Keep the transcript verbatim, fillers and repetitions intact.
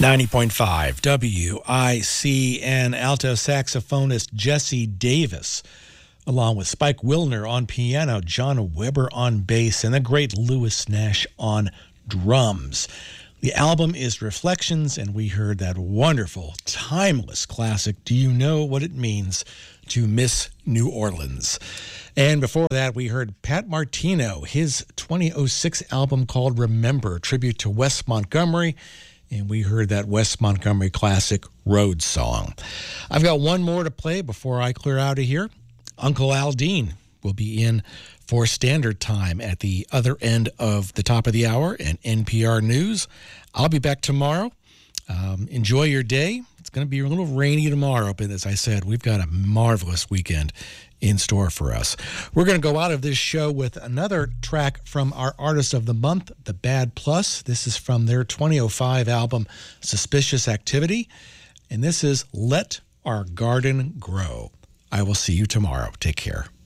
ninety point five W I C N alto saxophonist Jesse Davis, along with Spike Wilner on piano, John Weber on bass, and the great Louis Nash on drums. The album is Reflections, and we heard that wonderful, timeless classic, Do You Know What It Means to Miss New Orleans? And before that, we heard Pat Martino, his twenty oh six album called Remember, tribute to Wes Montgomery, and we heard that Wes Montgomery classic, Road Song. I've got one more to play before I clear out of here. Uncle Al Dean will be in for Standard Time at the other end of the top of the hour and N P R News. I'll be back tomorrow. Um, enjoy your day. It's going to be a little rainy tomorrow, but as I said, we've got a marvelous weekend in store for us. We're going to go out of this show with another track from our Artist of the Month, The Bad Plus. This is from their twenty oh five album, Suspicious Activity, and this is Let Our Garden Grow. I will see you tomorrow. Take care.